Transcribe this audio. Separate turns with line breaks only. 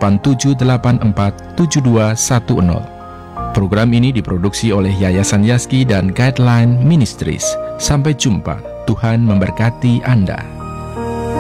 081387847210. Program ini diproduksi oleh Yayasan Yazki dan Guideline Ministries. Sampai jumpa, Tuhan memberkati Anda.